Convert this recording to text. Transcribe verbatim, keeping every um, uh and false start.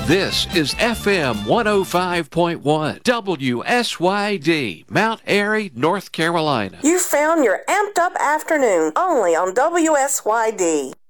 This is F M one oh five point one, W S Y D, Mount Airy, North Carolina. You found your amped up afternoon only on W S Y D.